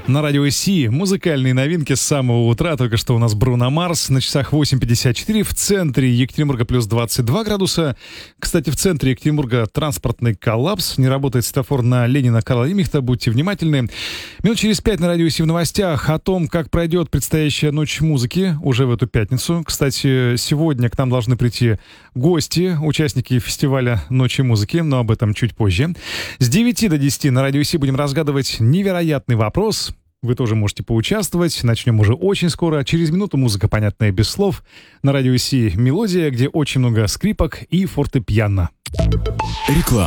На радио Си музыкальные новинки с самого утра. Только что у нас Бруно Марс. На часах 8:54. В центре Екатеринбурга плюс 22 градуса. Кстати, в центре Екатеринбурга транспортный коллапс. Не работает светофор на Ленина Карла Либкнехта. Будьте внимательны. Минут через 5 на радио Си в новостях о том, как пройдет предстоящая ночь музыки уже в эту пятницу. Кстати, сегодня к нам должны прийти гости, участники фестиваля Ночи музыки, но об этом чуть позже. С 9 до 10 на радио Си будем разгадывать невероятный вопрос. Вы тоже можете поучаствовать. Начнем уже очень скоро. Через минуту музыка, понятная без слов. На радио Си мелодия, где очень много скрипок и фортепиано. Реклама.